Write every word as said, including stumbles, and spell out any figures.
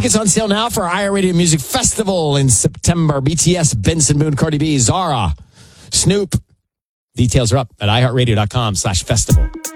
Tickets on sale now for iHeartRadio Music Festival in September. B T S, Benson Boone, Cardi B, Zara, Snoop. Details are up at iHeartRadio.com slash festival.